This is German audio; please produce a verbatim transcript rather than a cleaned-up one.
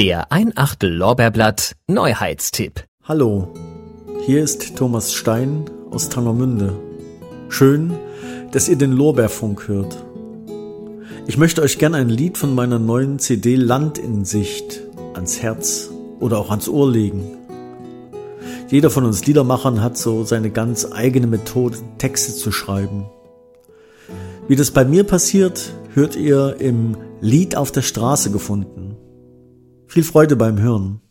Der ein Achtel Lorbeerblatt Neuheitstipp. Hallo, hier ist Thomas Stein aus Tangermünde. Schön, dass ihr den Lorbeerfunk hört. Ich möchte euch gerne ein Lied von meiner neuen C D Land in Sicht ans Herz oder auch ans Ohr legen. Jeder von uns Liedermachern hat so seine ganz eigene Methode, Texte zu schreiben. Wie das bei mir passiert, hört ihr im Lied auf der Straße gefunden. Viel Freude beim Hören.